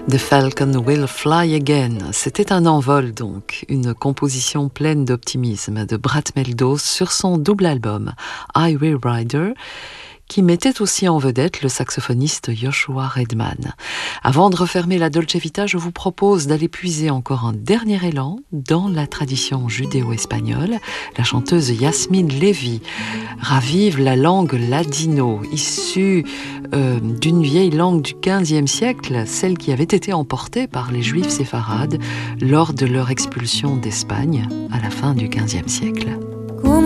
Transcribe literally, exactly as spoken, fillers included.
The Falcon Will Fly Again. C'était un envol donc, une composition pleine d'optimisme de Brad Meldow sur son double album Highway Rider, qui mettait aussi en vedette le saxophoniste Joshua Redman. Avant de refermer la Dolce Vita, je vous propose d'aller puiser encore un dernier élan dans la tradition judéo-espagnole. La chanteuse Yasmine Levy ravive la langue ladino, issue euh, d'une vieille langue du quinzième siècle, celle qui avait été emportée par les Juifs séfarades lors de leur expulsion d'Espagne à la fin du quinzième siècle.